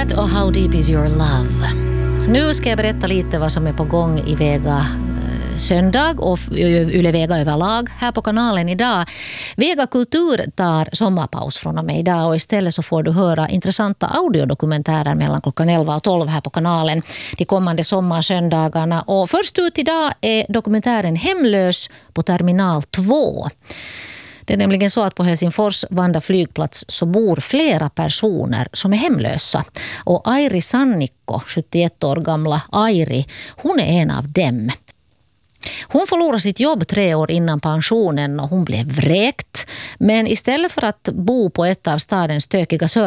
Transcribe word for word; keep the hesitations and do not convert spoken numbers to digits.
Cat och How Deep Is Your Love. Nu ska jag berätta lite vad som är på gång i Vega söndag och Yle Vega överlag här på kanalen idag. Vega Kultur tar sommarpaus från och med idag och istället så får du höra intressanta audiodokumentärer mellan klockan elva och tolv här på kanalen de kommande sommarsöndagarna. Och först ut idag är dokumentären Hemlös på terminal två. Det är nämligen så att på Helsingfors Vanda flygplats så bor flera personer som är hemlösa. Och Airi Sannikko, sjuttioett år gamla Airi, hon är en av dem. Hon förlorade sitt jobb tre år innan pensionen och hon blev vräkt. Men istället för att bo på ett av stadens stökiga